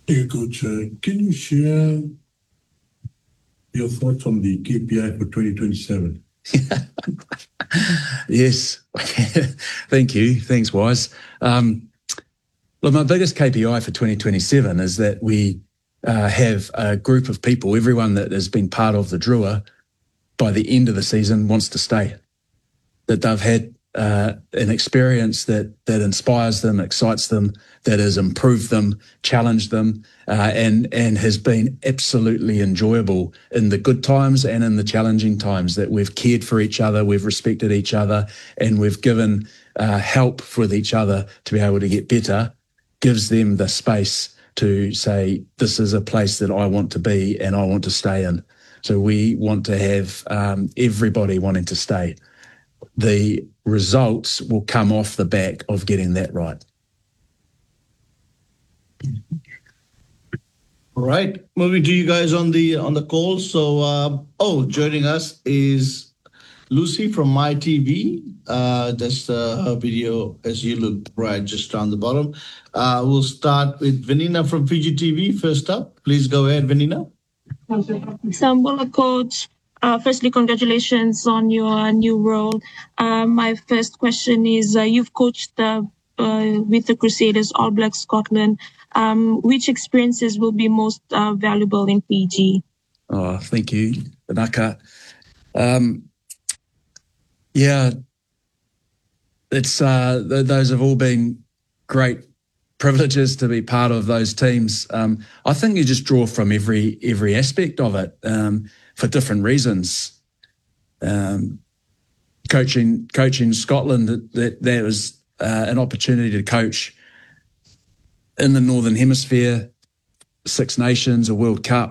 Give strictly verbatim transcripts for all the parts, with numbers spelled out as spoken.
Hey, Coach, uh, can you share your thoughts on the K P I for twenty twenty-seven? Yes, thank you. Thanks, Wise. Um, look, my biggest K P I for twenty twenty-seven is that we uh, have a group of people, everyone that has been part of the Drua, by the end of the season wants to stay. That they've had uh, an experience that that inspires them, excites them, that has improved them, challenged them, uh, and and has been absolutely enjoyable in the good times and in the challenging times. That we've cared for each other, we've respected each other, and we've given uh, help with each other to be able to get better. Gives them the space to say, this is a place that I want to be and I want to stay in. So we want to have um, everybody wanting to stay. The results will come off the back of getting that right. All right, moving to you guys on the on the call. So, uh, oh, joining us is Lucy from MyTV. Uh, that's uh, her video as you look right just down the bottom. Uh, we'll start with Vanina from Fiji T V first up. Please go ahead, Vanina. Sambola, Coach. Uh, firstly, congratulations on your new role. Uh, my first question is, uh, you've coached uh, uh, with the Crusaders, All Blacks Scotland. Um, which experiences will be most uh, valuable in Fiji? Oh, thank you, Vanaka. Um, yeah, it's uh, th- those have all been great privileges to be part of those teams. Um, I think you just draw from every every aspect of it um, for different reasons. Um, coaching coaching Scotland, that that was uh, an opportunity to coach in the Northern Hemisphere, Six Nations, a World Cup.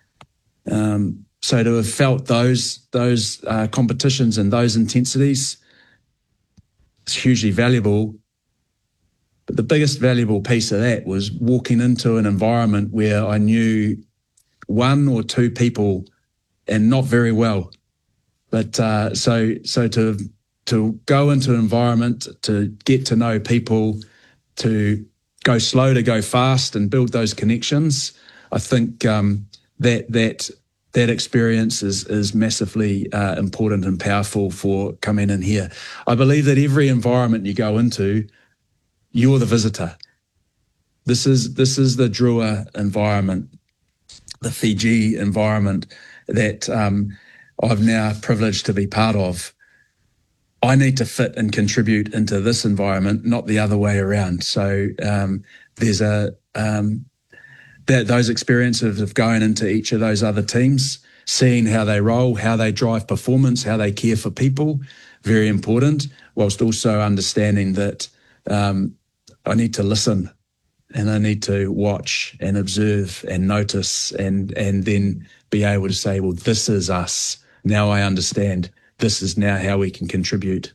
Um, so to have felt those those uh, competitions and those intensities, it's hugely valuable. But the biggest valuable piece of that was walking into an environment where I knew one or two people, and not very well. But uh, so so to to go into an environment, to get to know people, to go slow to go fast and build those connections, I think um, that that that experience is is massively uh, important and powerful for coming in here. I believe that every environment you go into, you're the visitor. This is this is the Drua environment, the Fiji environment that um, I've now privileged to be part of. I need to fit and contribute into this environment, not the other way around. So um, there's a um, that those experiences of going into each of those other teams, seeing how they roll, how they drive performance, how they care for people, very important. Whilst also understanding that um, I need to listen, and I need to watch and observe and notice, and and then be able to say, well, this is us. Now I understand. This is now how we can contribute.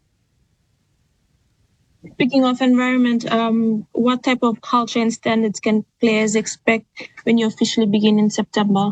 Speaking of environment, um, what type of culture and standards can players expect when you officially begin in September?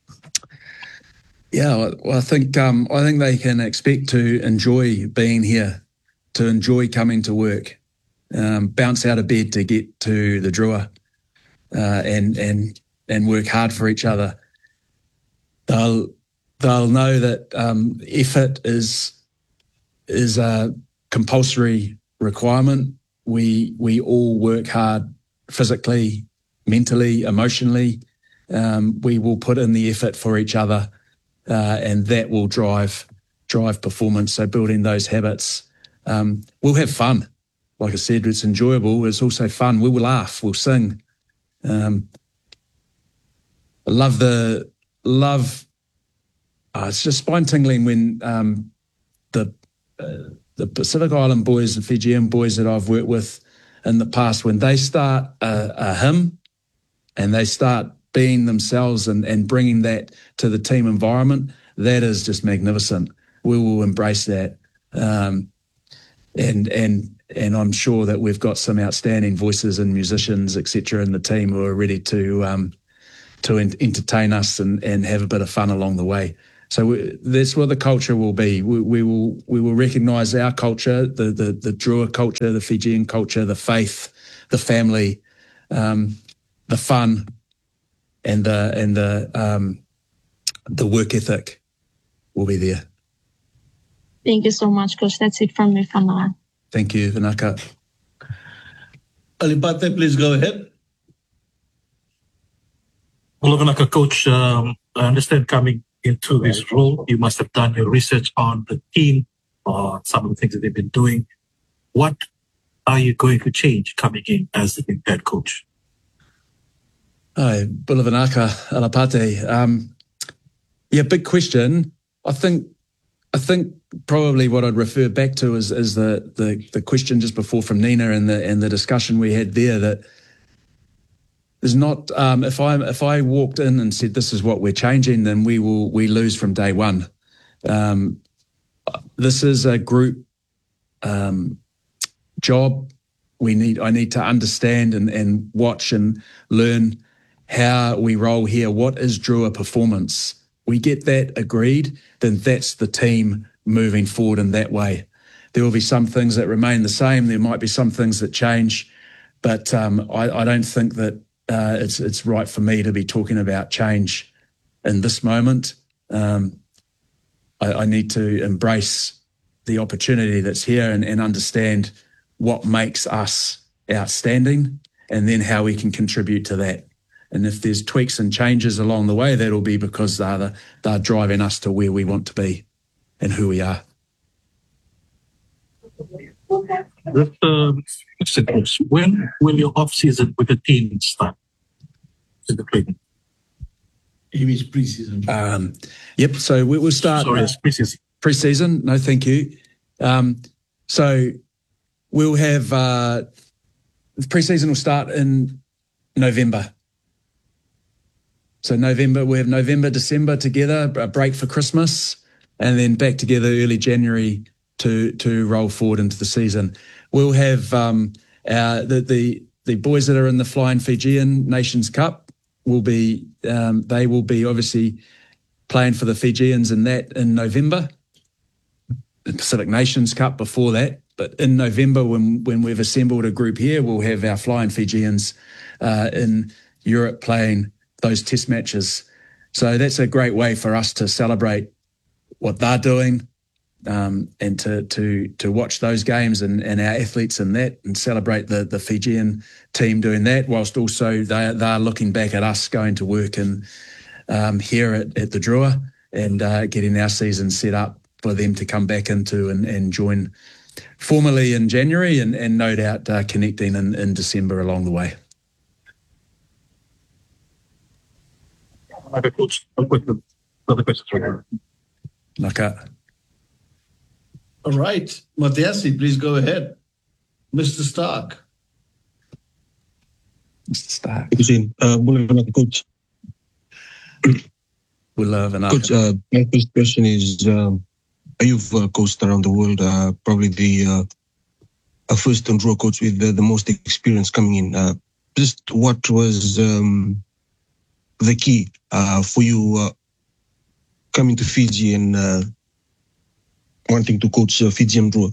Yeah, well, I think um, I think they can expect to enjoy being here, to enjoy coming to work, um, bounce out of bed to get to the Drua, uh, and and and work hard for each other. They'll they'll know that um, effort is is a compulsory requirement. We we all work hard physically, mentally, emotionally. Um, we will put in the effort for each other, uh, and that will drive drive performance. So building those habits. Um, we'll have fun. Like I said, it's enjoyable. It's also fun. We will laugh. We'll sing. Um, I love the love. Uh, it's just spine tingling when um, the uh, the Pacific Island boys and Fijian boys that I've worked with in the past, when they start a, a hymn and they start being themselves and, and bringing that to the team environment, that is just magnificent. We will embrace that. Um, and and and I'm sure that we've got some outstanding voices and musicians, et cetera, in the team who are ready to um, to en- entertain us and, and have a bit of fun along the way. So we, that's what the culture will be. We, we will we will recognise our culture, the, the the Drua culture, the Fijian culture, the faith, the family, um, the fun and the and the um, the work ethic will be there. Thank you so much, Coach. That's it from me for now. Thank you, Vinaka. Alipate, please go ahead. Well, Vinaka, Coach, um, I understand coming into this role, you must have done your research on the team, or some of the things that they've been doing. What are you going to change coming in as the new head coach? Hi, Bulavanaka, Alapate. Um, yeah, big question. I think, I think probably what I'd refer back to is, is the, the the question just before from Nina and the and the discussion we had there. That there's not. Um, if I if I walked in and said this is what we're changing, then we will we lose from day one. Um, this is a group um, job. We need. I need to understand and and watch and learn how we roll here. What is Drua performance? We get that agreed, then that's the team moving forward in that way. There will be some things that remain the same. There might be some things that change, but um, I, I don't think that uh, it's it's right for me to be talking about change in this moment. Um, I, I need to embrace the opportunity that's here and, and understand what makes us outstanding and then how we can contribute to that. And if there's tweaks and changes along the way, that'll be because they're, the, they're driving us to where we want to be and who we are. That, um, when will your off-season with the team start? In the training? He means pre-season. Um, yep, so we will start Sorry, it's pre-season. pre-season. No, thank you. Um, so we'll have uh, the pre-season will start in November. So November, we have November, December together, a break for Christmas, and then back together early January to to roll forward into the season. We'll have um, our, the, the the boys that are in the Flying Fijian Nations Cup will be um, they will be obviously playing for the Fijians in that in November. The Pacific Nations Cup before that, but in November when when we've assembled a group here, we'll have our Flying Fijians uh, in Europe playing those test matches. So that's a great way for us to celebrate what they're doing um, and to to to watch those games and, and our athletes in that and celebrate the the Fijian team doing that, whilst also they they're looking back at us going to work and um, here at, at the Drua and uh, getting our season set up for them to come back into and, and join formally in January and, and no doubt uh, connecting in, in December along the way. Another coach, I'll put the other questions right here. Naka. All right. Matiasi, please go ahead. Mister Stark. Mister Stark. Hussein, uh, boleh nak coach. We love and Coach, uh, my first question is, um, you've uh, coached around the world, uh, probably the uh, a first on draw coach with the, the most experience coming in. Uh, just what was um, the key uh, for you uh, coming to Fiji and uh, wanting to coach uh, Fijian draw?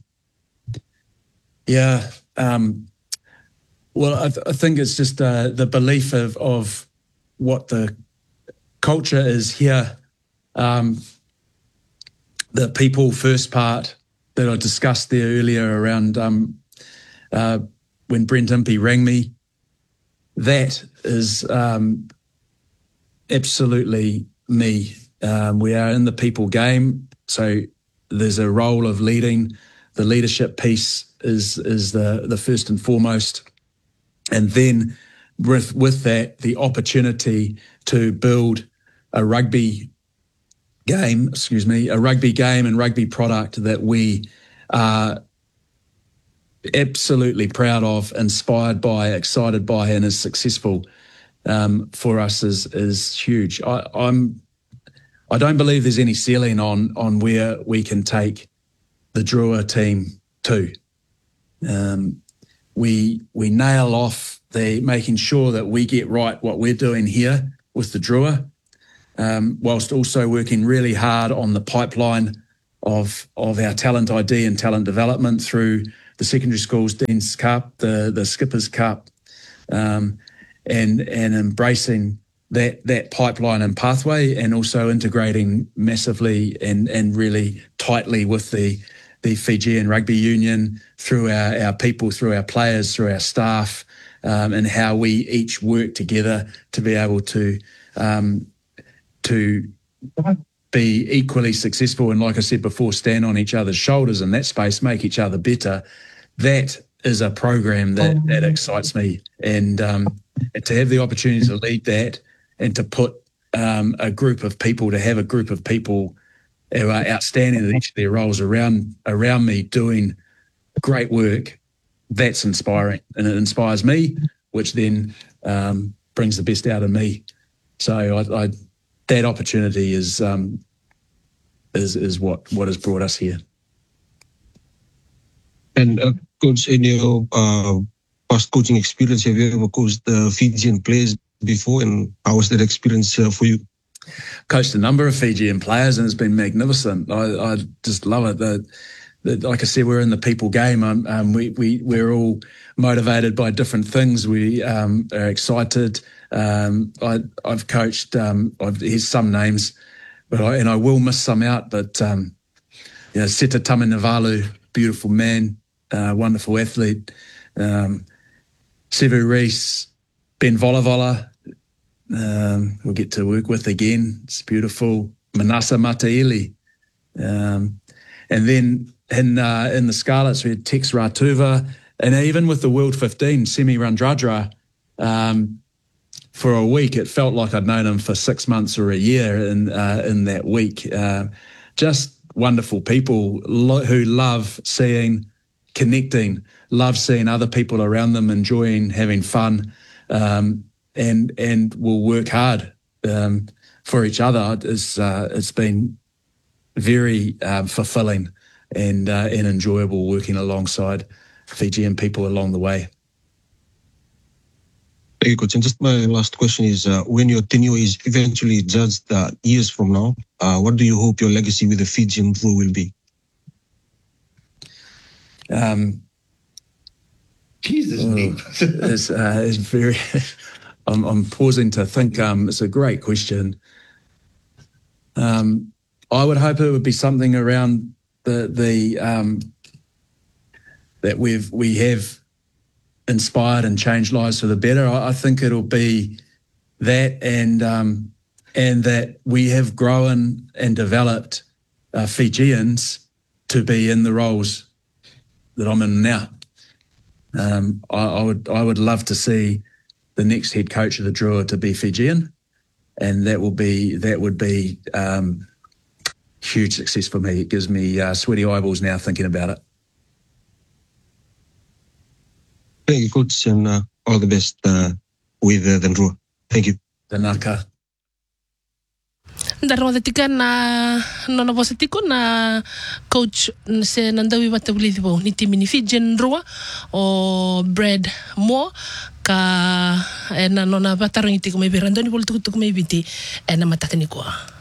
Yeah. Um, well, I, th- I think it's just uh, the belief of, of what the culture is here. Um, the people first part that I discussed there earlier around um, uh, when Brent Impey rang me, that is um, absolutely me. Um, we are in the people game, so there's a role of leading. The leadership piece is is the the first and foremost, and then with with that the opportunity to build a rugby game, excuse me, a rugby game and rugby product that we are absolutely proud of, inspired by, excited by, and is successful um, for us is is huge. I, I'm I don't believe there's any ceiling on on where we can take the Drua team to. Um, we we nail off the making sure that we get right what we're doing here with the Drua, um, whilst also working really hard on the pipeline of of our talent I D and talent development through the secondary schools Dean's Cup, the the Skippers Cup, um, and and embracing that that pipeline and pathway, and also integrating massively and and really tightly with the the Fijian Rugby Union through our, our people, through our players, through our staff, um, and how we each work together to be able to um, to be equally successful, and like I said before, stand on each other's shoulders in that space, make each other better. That is a program that, that excites me, and, um, and to have the opportunity to lead that, and to put um, a group of people, to have a group of people who are outstanding at each of their roles around around me doing great work, that's inspiring, and it inspires me, which then um, brings the best out of me. So I, I, that opportunity is um, is is what what has brought us here. And uh, coach, in your uh, past coaching experience, have you ever coached the Fijian players before, and how was that experience uh, for you? Coached a number of Fijian players, and it's been magnificent. I, I just love it. The, the, like I said, we're in the people game. Um, um, we we we're all motivated by different things. We um, are excited. Um, I, I've coached. Um, I've, here's some names, but I, and I will miss some out. But um, you know, Seta Tamanavalu, beautiful man, uh, wonderful athlete. Um, Sevu Reece, Ben Volavola. Um, we'll get to work with again. It's beautiful. Manasa Mataili. Um, and then in uh, in the Scarlets, we had Tex Ratuva. And even with the World fifteen, Semi Randradra, um, for a week, it felt like I'd known him for six months or a year in, uh, in that week. Uh, just wonderful people lo- who love seeing, connecting, love seeing other people around them, enjoying, having fun. Um, and and will work hard um, for each other. It's, uh, it's been very um, fulfilling and uh, and enjoyable working alongside Fijian people along the way. Thank you, coach. And just my last question is, uh, when your tenure is eventually judged uh, years from now, uh, what do you hope your legacy with the Fijian Drua will be? Um, Jesus, oh, it's, uh, it's very... I'm, I'm pausing to think. Um, it's a great question. Um, I would hope it would be something around the the um, that we've we have inspired and changed lives for the better. I, I think it'll be that, and um, and that we have grown and developed uh, Fijians to be in the roles that I'm in now. Um, I, I would I would love to see the next head coach of the Drua to be Fijian, and that will be that would be um, huge success for me. It gives me uh, sweaty eyeballs now thinking about it. Thank you, coach, and uh, all the best uh, with uh, the Drua. Thank you. Tanaka. Ndarwa tika na nona posatiko na coach se nandawi watawili bo ni timi ni Fijian Drua o Brad Moore ka e na nona patarong iti ko may birandoni pol tukutuk may biti e na matakani ko.